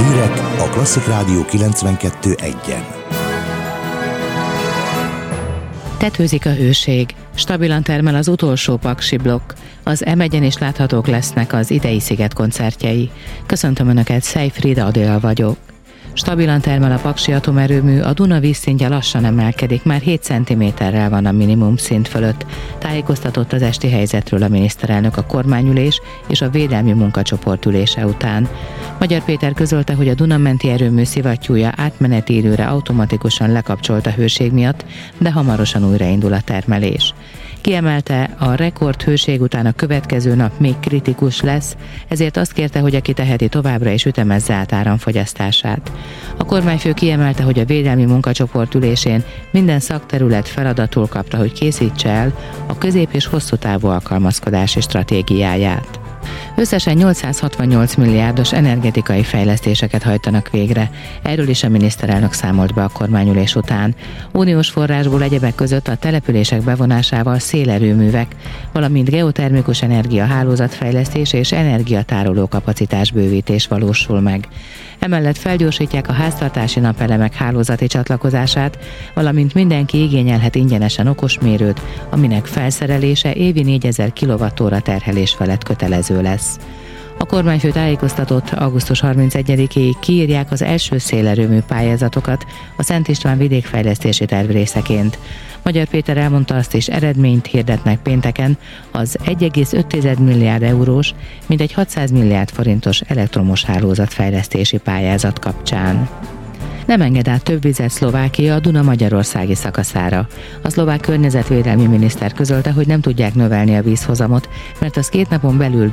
Hírek a Klasszik Rádió 92.1-en. Tetőzik a hőség, stabilan termel az utolsó paksi blokk, az M1-en is láthatók lesznek az idei Sziget koncertjei. Köszöntöm Önöket, Szejfrida Adél vagyok. Stabilan termel a paksi atomerőmű, a Duna vízszintje lassan emelkedik, már 7 cm-rel van a minimum szint fölött. Tájékoztatott az esti helyzetről a miniszterelnök a kormányülés és a védelmi munkacsoport ülése után. Magyar Péter közölte, hogy a Duna-menti erőmű szivattyúja átmeneti időre automatikusan lekapcsolt a hőség miatt, de hamarosan újraindul a termelés. Kiemelte, a rekord hőség után a következő nap még kritikus lesz, ezért azt kérte, hogy aki teheti továbbra is ütemezze át áramfogyasztását. A kormányfő kiemelte, hogy a védelmi munkacsoport ülésén minden szakterület feladatul kapta, hogy készítse el a közép- és hosszú távú alkalmazkodási stratégiáját. Összesen 868 milliárdos energetikai fejlesztéseket hajtanak végre. Erről is a miniszterelnök számolt be a kormányülés után. Uniós forrásból egyebek között a települések bevonásával szélerőművek, valamint geotermikus energiahálózatfejlesztés és energiatároló kapacitás bővítés valósul meg. Emellett felgyorsítják a háztartási napelemek hálózati csatlakozását, valamint mindenki igényelhet ingyenesen okosmérőt, aminek felszerelése évi 4000 kWh terhelés felett kötelező lesz. A kormányfő tájékoztatott, augusztus 31-ig kiírják az első szélerőmű pályázatokat a Szent István vidékfejlesztési terv részeként. Magyar Péter elmondta, azt is, eredményt hirdetnek pénteken az 1,5 milliárd eurós, mintegy 600 milliárd forintos elektromos hálózatfejlesztési pályázat kapcsán. Nem enged át több vizet Szlovákia a Duna magyarországi szakaszára. A szlovák környezetvédelmi miniszter közölte, hogy nem tudják növelni a vízhozamot, mert az 2 napon belül